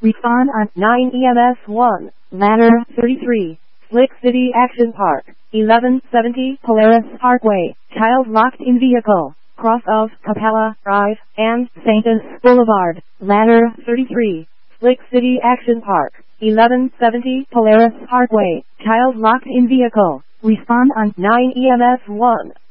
Respond on 9 EMS 1. Ladder 33. Slick City Action Park. 1170 Polaris Parkway. Child locked in vehicle. Cross of Capella Drive and Saintus Boulevard. Ladder 33. Slick City Action Park. 1170 Polaris Parkway. Child locked in vehicle. Respond on 9 EMS 1.